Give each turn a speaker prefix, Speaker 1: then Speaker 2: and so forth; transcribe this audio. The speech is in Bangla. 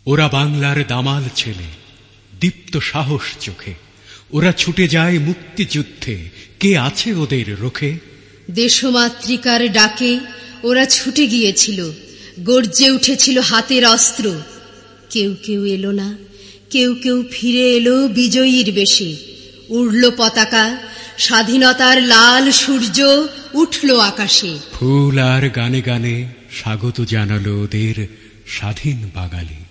Speaker 1: ওরা বাংলার দামাল ছেলে, দীপ্ত সাহস চোখে। ওরা ছুটে যায় মুক্তিযুদ্ধে, কে আছে ওদের রোখে?
Speaker 2: দেশমাতৃকার ডাকে ওরা ছুটে গিয়েছিল, গর্জে উঠেছিল হাতের অস্ত্র। কেউ কেউ এলো না, কেউ কেউ ফিরে এলো বিজয়ীর বেশে। উড়ল পতাকা, স্বাধীনতার লাল সূর্য উঠল আকাশে।
Speaker 1: ফুল আর গানে গানে স্বাগত জানালো ওদের স্বাধীন বাঙালি।